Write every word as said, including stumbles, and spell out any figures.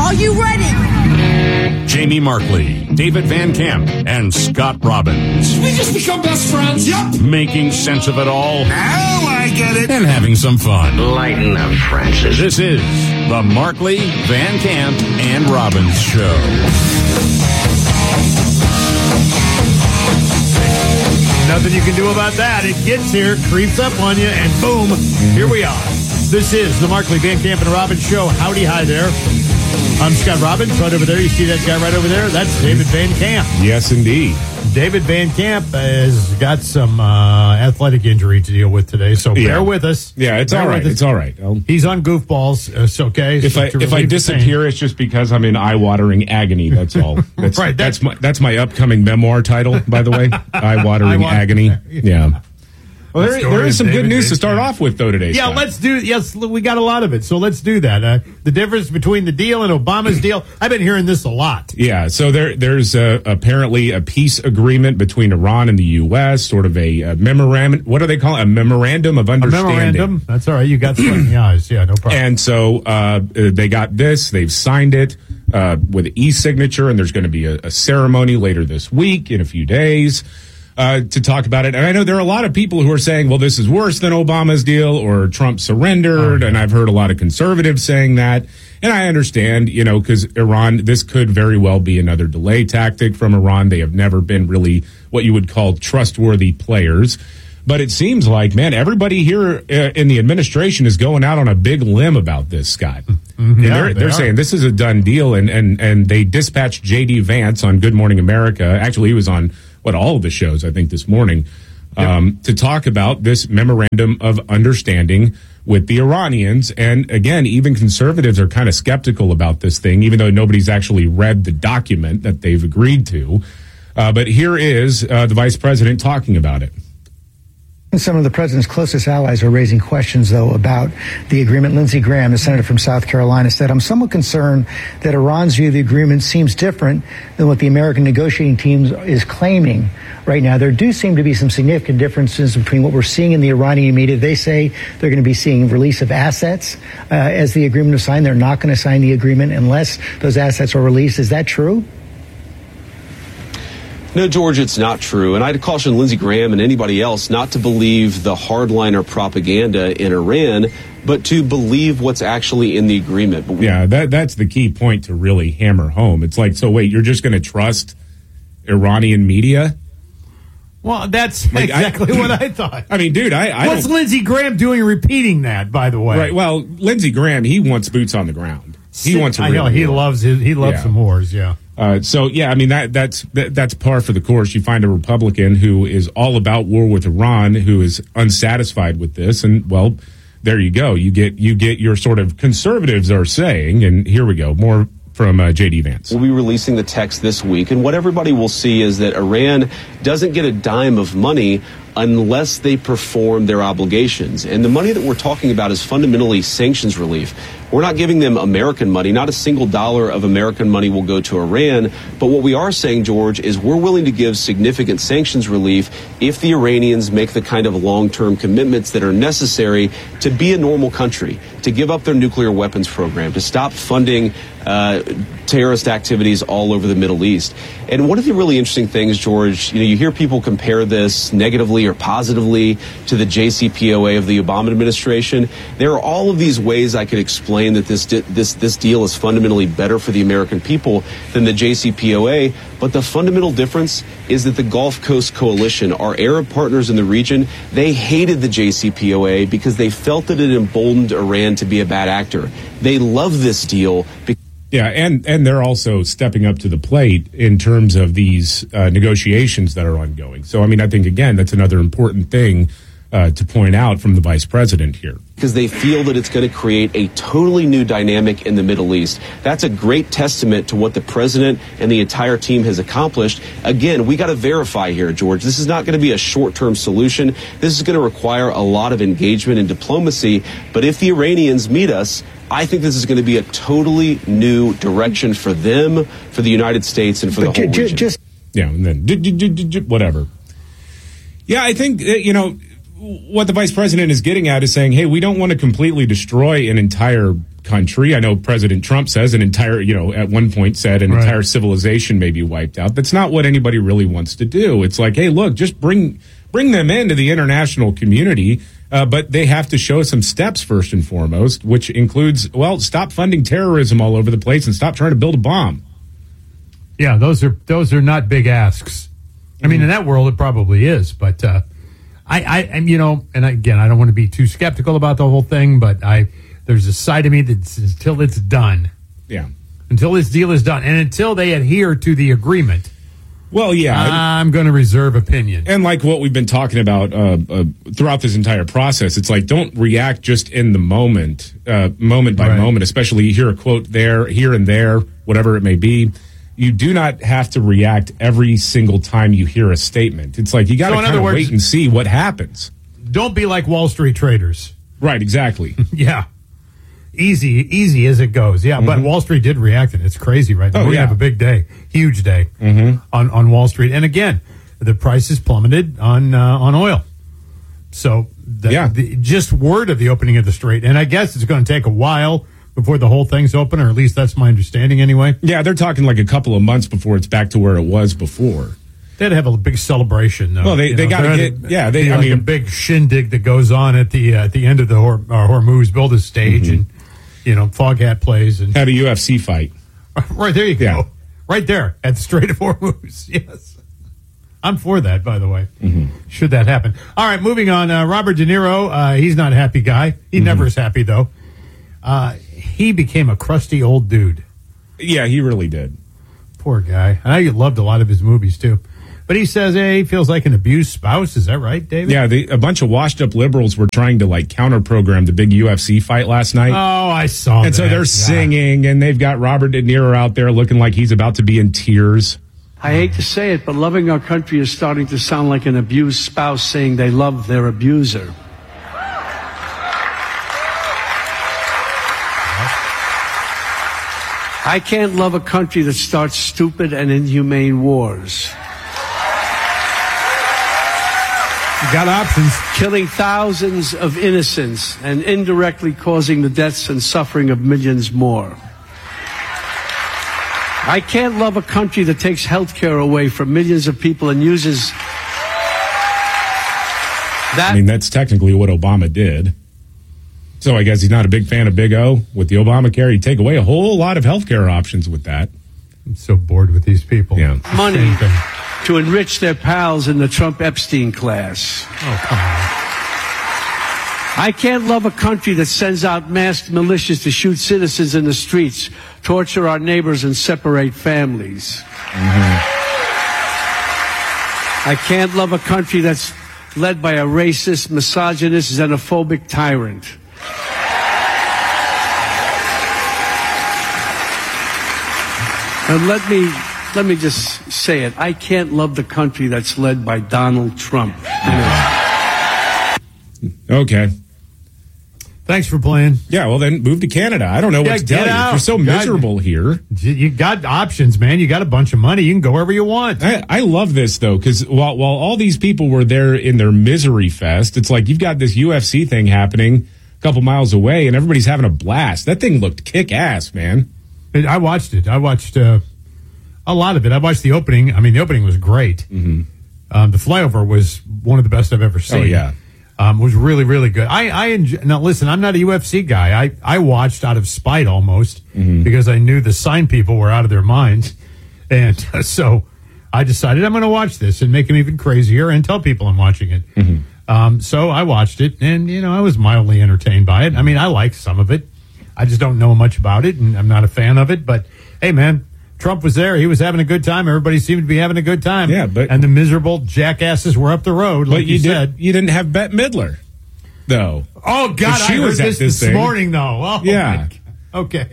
Are you ready? Jamie Markley, David Van Camp, and Scott Robbins. We just become best friends. Yep. Making sense of it all. Now I get it. And having some fun. Lighten up, Francis. This is the Markley, Van Camp, and Robbins Show. Nothing you can do about that. It gets here, creeps up on you, and boom, here we are. This is the Markley, Van Camp, and Robbins Show. Howdy, hi there. I'm Scott Robbins. Right over there, you see that guy right over there? That's David Van Camp. Yes, indeed. David Van Camp has got some uh, athletic injury to deal with today, so yeah. bear with us. Yeah, it's bear all right. It's all right. I'll... He's on goofballs. It's okay. If so I if I disappear, it's just because I'm in eye-watering agony. That's all. That's, right. That's, That's my that's my upcoming memoir title, by the way. Eye-watering Eye-water- agony. Yeah. Well, there, there is some David good news Van to start Camp. off with, though, today. Yeah, Scott. let's do. Yes, we got a lot of it, so let's do that. Uh, the difference between the deal and Obama's deal. I've been hearing this a lot. Yeah, so there, there's a, apparently a peace agreement between Iran and the U S, sort of a, a memorandum. What do they call it? A memorandum of A understanding. memorandum. That's all right. You got sweat in the eyes. Yeah, no problem. And so uh, they got this. They've signed it uh, with e-signature, and there's going to be a, a ceremony later this week in a few days. Uh, to talk about it. And I know there are a lot of people who are saying, well, this is worse than Obama's deal or Trump surrendered. Oh, yeah. And I've heard a lot of conservatives saying that. And I understand, you know, because Iran, this could very well be another delay tactic from Iran. They have never been really what you would call trustworthy players. But it seems like, man, everybody here uh, in the administration is going out on a big limb about this, Scott. Mm-hmm. And Yeah, they're they they're are. saying this is a done deal. And, and, and they dispatched J D Vance on Good Morning America. Actually, he was on what all of the shows, I think, this morning, um, yep. to talk about this memorandum of understanding with the Iranians. And again, even conservatives are kind of skeptical about this thing, even though nobody's actually read the document that they've agreed to. Uh, but here is uh, the vice president talking about it. Some of the president's closest allies are raising questions, though, about the agreement. Lindsey Graham, the senator from South Carolina, said, I'm somewhat concerned that Iran's view of the agreement seems different than what the American negotiating team is claiming right now. There do seem to be some significant differences between what we're seeing in the Iranian media. They say they're going to be seeing release of assets uh, as the agreement is signed. They're not going to sign the agreement unless those assets are released. Is that true? No, George, it's not true. And I'd caution Lindsey Graham and anybody else not to believe the hardliner propaganda in Iran, but to believe what's actually in the agreement. But yeah, that that's the key point to really hammer home. It's like, so wait, you're just going to trust Iranian media? Well, that's like, exactly I, what I thought. I mean, dude, I, I What's don't, Lindsey Graham doing repeating that, by the way? Right, well, Lindsey Graham, he wants boots on the ground. He wants a I know, real he war. loves his, he loves Yeah. some wars, yeah. Uh, so, yeah, I mean, that that's that, that's par for the course. You find a Republican who is all about war with Iran, who is unsatisfied with this, and, well, there you go. You get you get your sort of conservatives are saying, and here we go, more from uh, J D Vance. We'll be releasing the text this week, and what everybody will see is that Iran doesn't get a dime of money unless they perform their obligations. And the money that we're talking about is fundamentally sanctions relief. We're not giving them American money. Not a single dollar of American money will go to Iran. But what we are saying, George, is we're willing to give significant sanctions relief if the Iranians make the kind of long-term commitments that are necessary to be a normal country, to give up their nuclear weapons program, to stop funding uh, terrorist activities all over the Middle East. And one of the really interesting things, George, you know, you hear people compare this negatively or positively to the J C P O A of the Obama administration. There are all of these ways I could explain that this di- this this deal is fundamentally better for the American people than the J C P O A. But the fundamental difference is that the Gulf Coast Coalition, our Arab partners in the region, they hated the J C P O A because they felt that it emboldened Iran to be a bad actor. They love this deal because Yeah, and, and they're also stepping up to the plate in terms of these uh, negotiations that are ongoing. So, I mean, I think, again, that's another important thing uh, to point out from the vice president here. Because they feel that it's going to create a totally new dynamic in the Middle East. That's a great testament to what the president and the entire team has accomplished. Again, we got to verify here, George. This is not going to be a short-term solution. This is going to require a lot of engagement and diplomacy. But if the Iranians meet us, I think this is going to be a totally new direction for them, for the United States, and for the whole region. Just yeah, and then whatever. Yeah, I think, you know, what the vice president is getting at is saying, hey, we don't want to completely destroy an entire country. I know President Trump says an entire, you know, at one point said an Right. entire civilization may be wiped out. That's not what anybody really wants to do. It's like, hey, look, just bring bring them into the international community, uh, but they have to show some steps first and foremost, which includes, well, stop funding terrorism all over the place and stop trying to build a bomb. Yeah, those are those are not big asks. I mean, in that world, it probably is, but uh, I, I, and you know, and again, I don't want to be too skeptical about the whole thing, but I, there's a side of me that's until it's done, Yeah. until this deal is done, and until they adhere to the agreement, Well, yeah. I'm going to reserve opinion. And like what we've been talking about uh, uh, throughout this entire process, it's like don't react just in the moment, uh, moment by Right. moment, especially you hear a quote there, here and there, whatever it may be. You do not have to react every single time you hear a statement. It's like you got to So in kind other of words- wait and see what happens. Don't be like Wall Street traders. Right, exactly. Yeah. Easy, easy as it goes. Yeah, but Wall Street did react, and it's crazy right now. Oh, We're yeah. going to have a big day, huge day on, on Wall Street. And again, the prices plummeted on uh, on oil. So the, Yeah. the, just word of the opening of the strait. And I guess it's going to take a while before the whole thing's open, or at least that's my understanding anyway. Yeah, they're talking like a couple of months before it's back to where it was before. They'd have a big celebration, though. Well, they- You they know, gotta they're get- at- yeah, they- you know, I like a mean- big shindig that goes on at the uh, at the end of the Hor- uh, Hormuz build a stage, Mm-hmm. and you know, Foghat plays, and Had a U F C fight. right there you go, Yeah. right there at the Strait of Hormuz. Yes, I'm for that. By the way, Mm-hmm. should that happen? All right, moving on. Uh, Robert De Niro, uh, he's not a happy guy. He Mm-hmm. never is happy though. Uh, he became a crusty old dude. Yeah, he really did. Poor guy. I loved a lot of his movies too. But he says, hey, he feels like an abused spouse. Is that right, David? Yeah, they, a bunch of washed up liberals were trying to like counter program the big U F C fight last night. Oh, I saw that. And so they're Yeah. singing, and they've got Robert De Niro out there looking like he's about to be in tears. I hate to say it, but loving our country is starting to sound like an abused spouse saying they love their abuser. I can't love a country that starts stupid and inhumane wars, You got options. killing thousands of innocents and indirectly causing the deaths and suffering of millions more. I can't love a country that takes health care away from millions of people and uses that. I mean, that's technically what Obama did. So I guess he's not a big fan of Big O. With the Obamacare, he'd take away a whole lot of healthcare options with that. I'm so bored with these people. Yeah. money Same thing. to enrich their pals in the Trump Epstein class. Oh, come on. I can't love a country that sends out masked militias to shoot citizens in the streets, torture our neighbors, and separate families. I can't love a country that's led by a racist, misogynist, xenophobic tyrant. And let me let me just say it. I can't love the country that's led by Donald Trump. Okay. Thanks for playing. Yeah, well, then move to Canada. I don't know Yeah, what to get tell you. out. You're so God. miserable here. You you got options, man. You got a bunch of money. You can go wherever you want. I, I love this, though, because while, while all these people were there in their misery fest, it's like you've got this U F C thing happening a couple miles away, and everybody's having a blast. That thing looked kick-ass, man. I watched it. I watched uh, a lot of it. I watched the opening. I mean, the opening was great. Mm-hmm. Um, the flyover was one of the best I've ever seen. Oh, yeah. Um, was really, really good. I, I enjoy, now listen, I'm not a U F C guy. I, I watched out of spite almost because I knew the sign people were out of their minds. And uh, so I decided I'm going to watch this and make them even crazier and tell people I'm watching it. Um, so I watched it and, you know, I was mildly entertained by it. I mean, I like some of it. I just don't know much about it and I'm not a fan of it. But hey, man, Trump was there. He was having a good time. Everybody seemed to be having a good time. Yeah, but- and the miserable jackasses were up the road, like But you, you, did, said. you didn't have Bette Midler, though. Oh God, She I heard was at this this this thing. morning though. Oh, Yeah. my God. Okay.